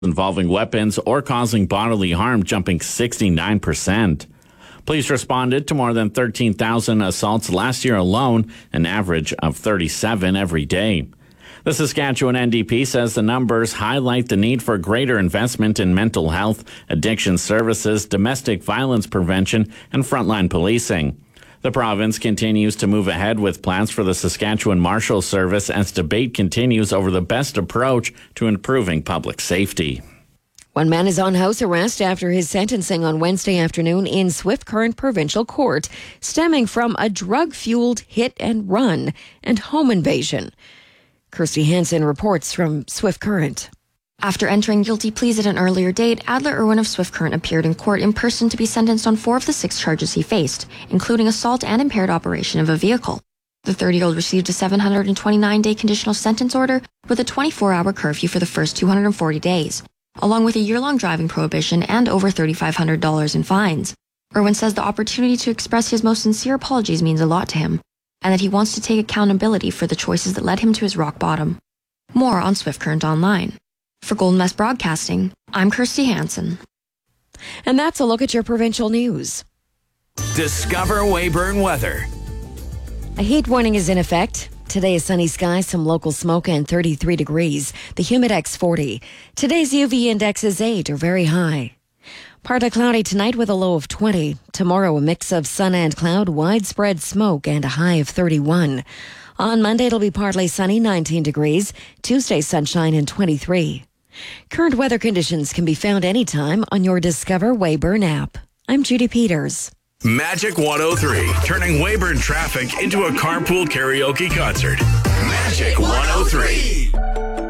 involving weapons or causing bodily harm, jumping 69%. Police responded to more than 13,000 assaults last year alone, an average of 37 every day. The Saskatchewan NDP says the numbers highlight the need for greater investment in mental health, addiction services, domestic violence prevention, and frontline policing. The province continues to move ahead with plans for the Saskatchewan Marshal Service as debate continues over the best approach to improving public safety. One man is on house arrest after his sentencing on Wednesday afternoon in Swift Current Provincial Court, stemming from a drug-fueled hit and run and home invasion. Kirsty Hansen reports from Swift Current. After entering guilty pleas at an earlier date, Adler Irwin of Swift Current appeared in court in person to be sentenced on 4 of the 6 charges he faced, including assault and impaired operation of a vehicle. The 30-year-old received a 729-day conditional sentence order with a 24-hour curfew for the first 240 days, along with a year-long driving prohibition and over $3,500 in fines. Irwin says the opportunity to express his most sincere apologies means a lot to him, and that he wants to take accountability for the choices that led him to his rock bottom. More on Swift Current Online. For Golden West Broadcasting, I'm Kirsty Hansen. And that's a look at your provincial news. Discover Weyburn weather. A heat warning is in effect. Today is sunny skies, some local smoke, and 33 degrees. The Humidex 40. Today's UV index is 8 or very high. Partly cloudy tonight with a low of 20. Tomorrow, a mix of sun and cloud, widespread smoke, and a high of 31. On Monday, it'll be partly sunny, 19 degrees. Tuesday, sunshine, and 23. Current weather conditions can be found anytime on your Discover Weyburn app. I'm Judy Peters. Magic 103, turning Weyburn traffic into a carpool karaoke concert. Magic 103.